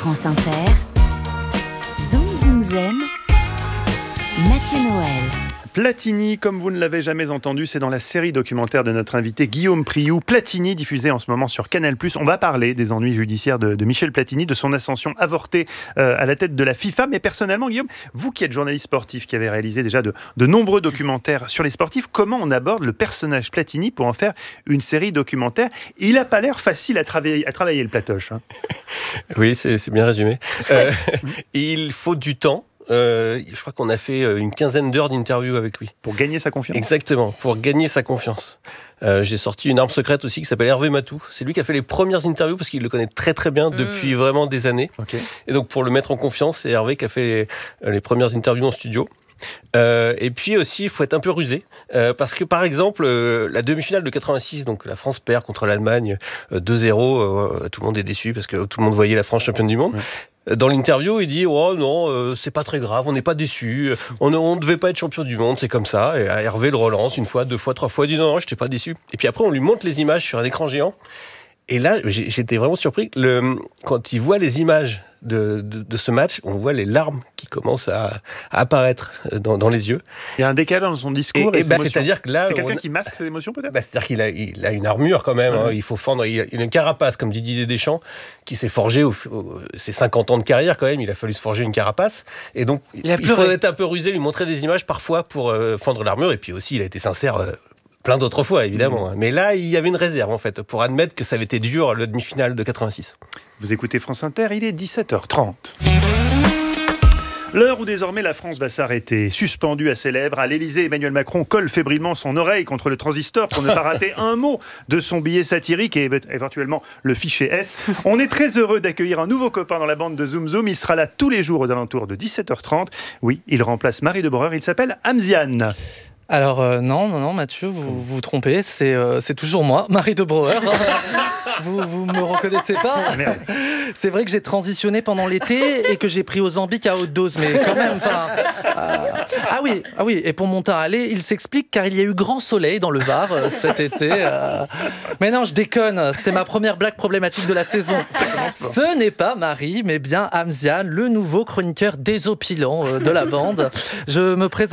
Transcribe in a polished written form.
France Inter, Zoom Zoom Zen, Mathieu Noël. Platini, comme vous ne l'avez jamais entendu, c'est dans la série documentaire de notre invité Guillaume Priou. Platini, diffusé en ce moment sur Canal+. On va parler des ennuis judiciaires de Michel Platini, de son ascension avortée à la tête de la FIFA. Mais personnellement, Guillaume, vous qui êtes journaliste sportif, qui avez réalisé déjà de nombreux documentaires sur les sportifs, comment on aborde le personnage Platini pour en faire une série documentaire ? Il n'a pas l'air facile à travailler le platoche. Hein. Oui, c'est bien résumé. Il faut du temps. Je crois qu'on a fait une quinzaine d'heures d'interview avec lui. Pour gagner sa confiance. Exactement, pour gagner sa confiance. J'ai sorti une arme secrète aussi qui s'appelle Hervé Matou. C'est lui qui a fait les premières interviews parce qu'il le connaît très très bien depuis vraiment des années. Okay. Et donc pour le mettre en confiance, c'est Hervé qui a fait les premières interviews en studio. Et puis aussi, il faut être un peu rusé parce que par exemple, la demi-finale de 86, donc la France perd contre l'Allemagne 2-0. Tout le monde est déçu parce que tout le monde voyait la France championne du monde. Ouais. Dans l'interview, il dit « Oh non, c'est pas très grave, on n'est pas déçus, on ne devait pas être champion du monde, c'est comme ça. » Et Hervé le relance une fois, deux fois, trois fois, il dit « Non, je n'étais pas déçu. » Et puis après, on lui montre les images sur un écran géant. Et là, j'étais vraiment surpris. Quand il voit les images de ce match, on voit les larmes qui commencent à apparaître dans les yeux. Il y a un décalage dans son discours et ses émotions. C'est-à-dire que là, c'est quelqu'un qui masque ses émotions peut-être. C'est-à-dire qu'il a une armure quand même. Hein, il faut fendre. Il a une carapace comme dit Didier Deschamps qui s'est forgé ses 50 ans de carrière quand même. Il a fallu se forger une carapace. Et donc il faut être un peu rusé, lui montrer des images parfois pour fendre l'armure. Et puis aussi, il a été sincère. Plein d'autres fois, évidemment. Mais là, il y avait une réserve, en fait, pour admettre que ça avait été dur, le demi-finale de 86. Vous écoutez France Inter, il est 17h30. L'heure où désormais la France va s'arrêter. Suspendue à ses lèvres, à l'Élysée, Emmanuel Macron colle fébrilement son oreille contre le transistor pour ne pas rater un mot de son billet satirique et éventuellement le fichier S. On est très heureux d'accueillir un nouveau copain dans la bande de Zoom Zoom. Il sera là tous les jours aux alentours de 17h30. Oui, il remplace Marie de Breuer. Il s'appelle Hamzian. Alors non, Mathieu, vous vous trompez, c'est toujours moi, Marie de Breuer. Vous me reconnaissez pas ? Merde. C'est vrai que j'ai transitionné pendant l'été et que j'ai pris Ozempic à haute dose, mais quand même, Ah oui, et pour mon teint à lait, il s'explique car il y a eu grand soleil dans le Var cet été. Mais non, je déconne, c'était ma première blague problématique de la saison. Ce n'est pas Marie, mais bien Hamzian, le nouveau chroniqueur désopilant de la bande. Je me présente